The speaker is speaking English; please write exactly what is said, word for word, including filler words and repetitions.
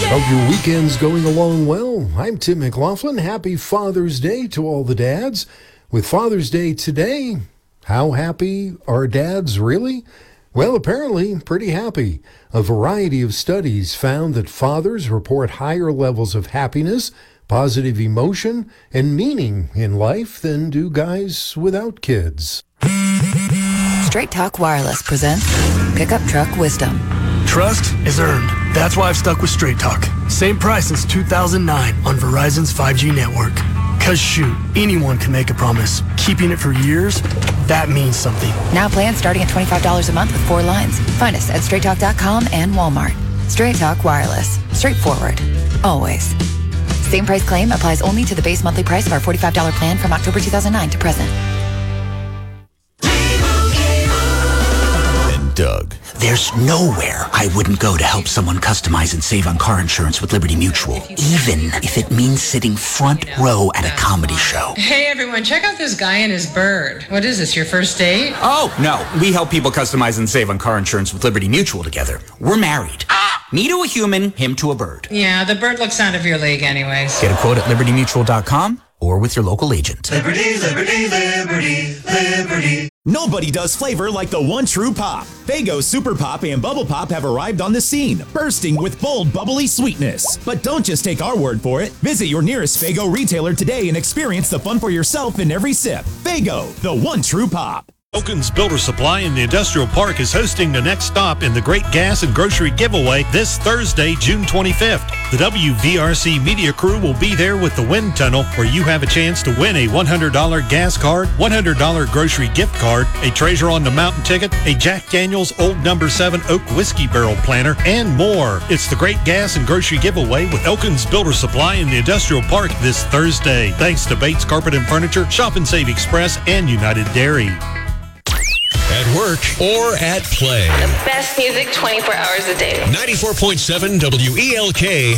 Hope your weekend's going along well. I'm Tim McLaughlin. Happy Father's Day to all the dads. With Father's Day today, how happy are dads really? Well, apparently pretty happy. A variety of studies found that fathers report higher levels of happiness, positive emotion, and meaning in life than do guys without kids. Straight Talk Wireless presents Pickup Truck Wisdom. Trust is earned. That's why I've stuck with Straight Talk. Same price since two thousand nine on Verizon's five G network. Cause shoot, anyone can make a promise. Keeping it for years, that means something. Now plans starting at twenty-five dollars a month with four lines. Find us at straight talk dot com and Walmart. Straight Talk Wireless. Straightforward. Always. Same price claim applies only to the base monthly price of our forty-five dollars plan from October two thousand nine to present. And Doug. There's nowhere I wouldn't go to help someone customize and save on car insurance with Liberty Mutual, even if it means sitting front row at a comedy show. Hey everyone, check out this guy and his bird. What is this, your first date? Oh, no. We help people customize and save on car insurance with Liberty Mutual together. We're married. Me to a human, him to a bird. Yeah, the bird looks out of your league anyways. Get a quote at liberty mutual dot com or with your local agent. Liberty, liberty, liberty, liberty. Nobody does flavor like the one true pop. Faygo Super Pop and Bubble Pop have arrived on the scene, bursting with bold, bubbly sweetness. But don't just take our word for it. Visit your nearest Faygo retailer today and experience the fun for yourself in every sip. Faygo, the one true pop. Elkins Builder Supply in the Industrial Park is hosting the next stop in the Great Gas and Grocery Giveaway this Thursday, June twenty-fifth. The W V R C media crew will be there with the Wind Tunnel, where you have a chance to win a one hundred dollars gas card, one hundred dollars grocery gift card, a Treasure on the Mountain ticket, a Jack Daniel's Old Number seven Oak Whiskey Barrel Planter, and more. It's the Great Gas and Grocery Giveaway with Elkins Builder Supply in the Industrial Park this Thursday. Thanks to Bates Carpet and Furniture, Shop and Save Express, and United Dairy. At work or at play. The best music twenty-four hours a day. ninety-four point seven W E L K